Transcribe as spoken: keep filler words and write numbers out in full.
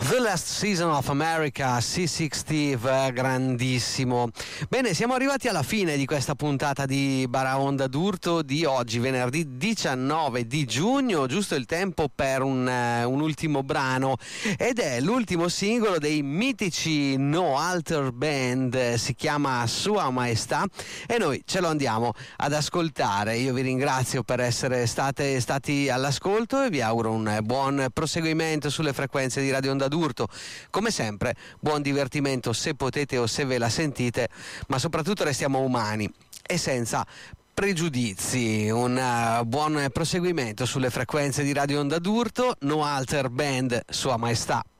The Last Season of America, C sei Steve, grandissimo. Bene, siamo arrivati alla fine di questa puntata di Baraonda d'Urto di oggi, venerdì diciannove di giugno, giusto il tempo per un, uh, un ultimo brano, ed è l'ultimo singolo dei mitici No Alter Band, si chiama Sua Maestà e noi ce lo andiamo ad ascoltare. Io vi ringrazio per essere state, stati all'ascolto e vi auguro un buon proseguimento sulle frequenze di Radio Onda d'Urto. Come sempre, buon divertimento se potete o se ve la sentite, ma soprattutto restiamo umani e senza pregiudizi. Un uh, buon proseguimento sulle frequenze di Radio Onda d'Urto. No Alter Band, Sua Maestà.